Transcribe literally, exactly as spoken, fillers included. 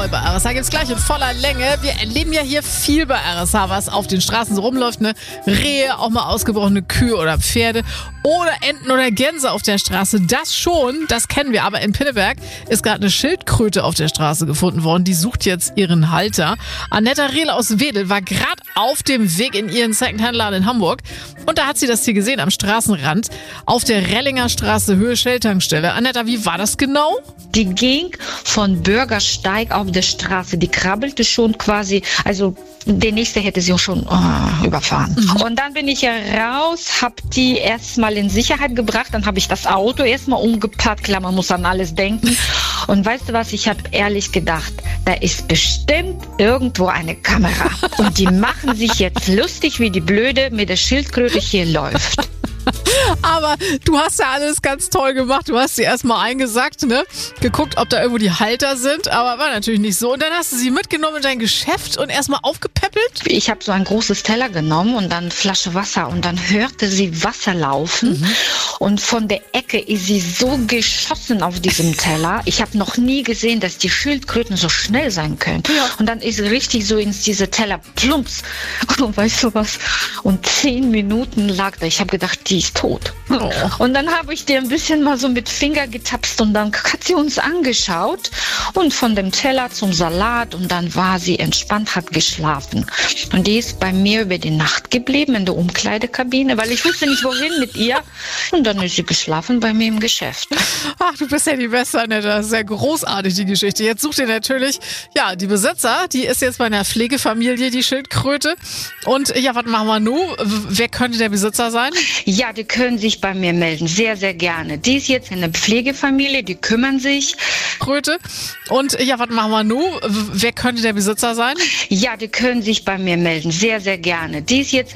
Bei R S H gibt es gleich in voller Länge. Wir erleben ja hier viel bei R S H, was auf den Straßen so rumläuft. Ne? Rehe, auch mal ausgebrochene Kühe oder Pferde oder Enten oder Gänse auf der Straße. Das schon, das kennen wir. Aber in Pinneberg ist gerade eine Schildkröte auf der Straße gefunden worden. Die sucht jetzt ihren Halter. Annetta Rehle aus Wedel war gerade auf dem Weg in ihren Secondhand-Laden in Hamburg. Und da hat sie das Tier gesehen am Straßenrand auf der Rellinger Straße, Höhe Shell-Tankstelle. Annetta, wie war das genau? Die ging von Bürgersteig auf der Straße. Die krabbelte schon quasi, also der nächste hätte sie auch schon oh, überfahren. Mhm. Und dann bin ich ja raus, hab die erstmal in Sicherheit gebracht, dann habe ich das Auto erstmal umgepackt. Klar, man muss an alles denken. Und weißt du was, ich habe ehrlich gedacht, da ist bestimmt irgendwo eine Kamera. Und die machen sich jetzt lustig, wie die Blöde mit der Schildkröte hier läuft. Aber du hast ja alles ganz toll gemacht. Du hast sie erstmal eingesackt, ne? Geguckt, ob da irgendwo die Halter sind, aber war natürlich nicht so. Und dann hast du sie mitgenommen in dein Geschäft und erstmal aufgepäppelt? Ich habe so ein großes Teller genommen und dann eine Flasche Wasser und dann hörte sie Wasser laufen. Mhm. Und von der Ecke ist sie so geschossen auf diesem Teller. Ich habe noch nie gesehen, dass die Schildkröten so schnell sein können. Ja. Und dann ist sie richtig so ins diese Teller plumps. Und weißt du was? Und zehn Minuten lag da. Ich habe gedacht, die ist tot. Oh. Und dann habe ich dir ein bisschen mal so mit Finger getapst und dann hat sie uns angeschaut und von dem Teller zum Salat und dann war sie entspannt, hat geschlafen. Und die ist bei mir über die Nacht geblieben in der Umkleidekabine, weil ich wusste nicht, wohin mit ihr. Und dann ist sie geschlafen bei mir im Geschäft. Ach, du bist ja die Beste, Annette. Das ist ja großartig, die Geschichte. Jetzt sucht ihr natürlich, ja, die Besitzer. Die ist jetzt bei einer Pflegefamilie, die Schildkröte. Und ja, was machen wir nun? Wer könnte der Besitzer sein? Ja, die können sich bei mir melden. Sehr, sehr gerne. Die ist jetzt in der Pflegefamilie, die kümmern sich. Kröte. Und ja, was machen wir nun? Wer könnte der Besitzer sein? Ja, die können sich bei mir melden. Sehr, sehr gerne. Die ist jetzt